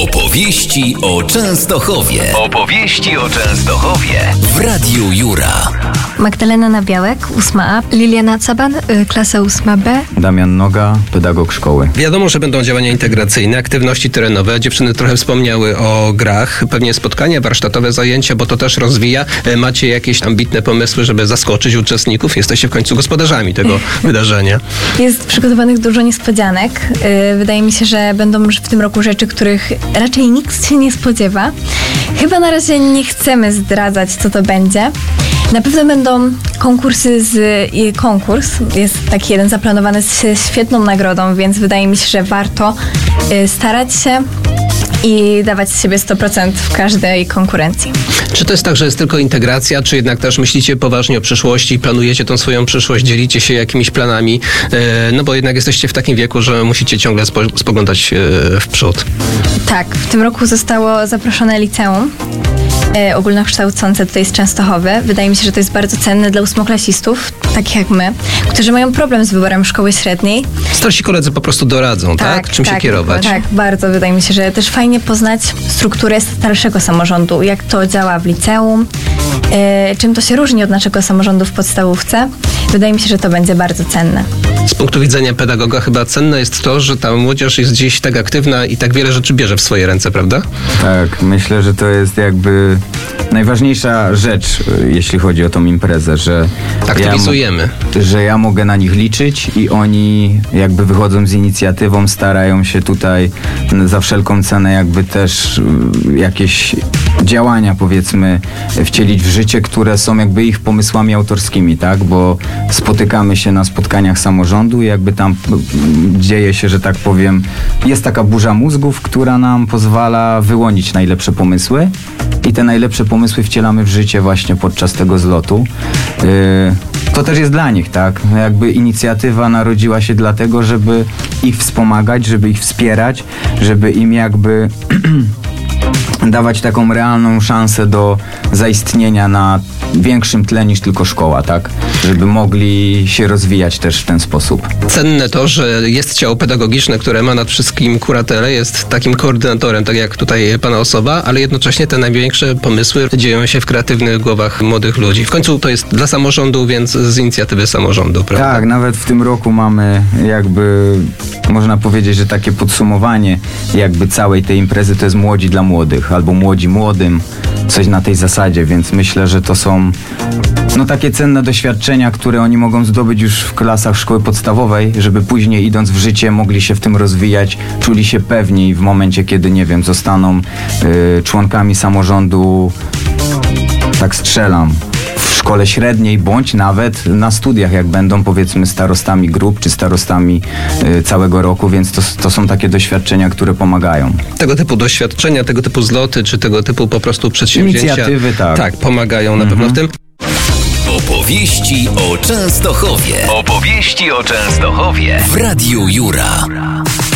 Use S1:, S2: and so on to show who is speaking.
S1: Opowieści o Częstochowie. Opowieści o Częstochowie w Radiu Jura.
S2: Magdalena Nabiałek, 8A, Liliana Caban, klasa 8B.
S3: Damian Noga, pedagog szkoły.
S4: Wiadomo, że będą działania integracyjne, aktywności terenowe. Dziewczyny trochę wspomniały o grach, pewnie spotkania, warsztatowe zajęcia, bo to też rozwija. Macie jakieś ambitne pomysły, żeby zaskoczyć uczestników? Jesteście w końcu gospodarzami tego wydarzenia.
S2: Jest przygotowanych dużo niespodzianek. Wydaje mi się, że będą w tym roku rzeczy, których raczej nikt się nie spodziewa. Chyba na razie nie chcemy zdradzać, co to będzie. Na pewno będą konkursy konkurs jest taki jeden zaplanowany z świetną nagrodą, więc wydaje mi się, że warto starać się i dawać z siebie 100% w każdej konkurencji.
S4: Czy to jest tak, że jest tylko integracja, czy jednak też myślicie poważnie o przyszłości, planujecie tą swoją przyszłość, dzielicie się jakimiś planami, no bo jednak jesteście w takim wieku, że musicie ciągle spoglądać w przód.
S2: Tak, w tym roku zostało zaproszone liceum ogólnokształcące tutaj z Częstochowy. Wydaje mi się, że to jest bardzo cenne dla ósmoklasistów, takich jak my, którzy mają problem z wyborem szkoły średniej.
S4: Starsi koledzy po prostu doradzą, tak? Czym się kierować?
S2: Tak, bardzo. Wydaje mi się, że też fajnie poznać strukturę starszego samorządu, jak to działa w liceum, czym to się różni od naszego samorządu w podstawówce. Wydaje mi się, że to będzie bardzo cenne.
S4: Z punktu widzenia pedagoga chyba cenne jest to, że ta młodzież jest gdzieś tak aktywna i tak wiele rzeczy bierze w swoje ręce, prawda?
S3: Tak, myślę, że to jest jakby najważniejsza rzecz, jeśli chodzi o tą imprezę, że
S4: aktywizujemy.
S3: Że ja mogę na nich liczyć i oni jakby wychodzą z inicjatywą, starają się tutaj za wszelką cenę jakby też jakieś działania, powiedzmy, wcielić w życie, które są jakby ich pomysłami autorskimi, tak? Bo spotykamy się na spotkaniach samorządu i jakby tam dzieje się, że tak powiem, jest taka burza mózgów, która nam pozwala wyłonić najlepsze pomysły i te najlepsze pomysły wcielamy w życie właśnie podczas tego zlotu. To też jest dla nich, tak? Jakby inicjatywa narodziła się dlatego, żeby ich wspomagać, żeby ich wspierać, żeby im jakby dawać taką realną szansę do zaistnienia na większym tle niż tylko szkoła, tak? Żeby mogli się rozwijać też w ten sposób.
S4: Cenne to, że jest ciało pedagogiczne, które ma nad wszystkim kuratelę, jest takim koordynatorem, tak jak tutaj pana osoba, ale jednocześnie te największe pomysły dzieją się w kreatywnych głowach młodych ludzi. W końcu to jest dla samorządu, więc z inicjatywy samorządu, prawda?
S3: Tak, nawet w tym roku mamy jakby, można powiedzieć, że takie podsumowanie jakby całej tej imprezy to jest młodzi dla młodych, albo młodzi młodym, coś na tej zasadzie, więc myślę, że to są takie cenne doświadczenia, które oni mogą zdobyć już w klasach szkoły podstawowej, żeby później idąc w życie mogli się w tym rozwijać, czuli się pewni w momencie, kiedy, nie wiem, zostaną członkami samorządu, tak strzelam, w szkole średniej, bądź nawet na studiach, jak będą, powiedzmy, starostami grup, czy starostami całego roku, więc to są takie doświadczenia, które pomagają.
S4: Tego typu doświadczenia, tego typu zloty, czy tego typu po prostu przedsięwzięcia.
S3: Inicjatywy, tak.
S4: Tak, pomagają na pewno w tym.
S1: Opowieści o Częstochowie. Opowieści o Częstochowie w Radiu Jura.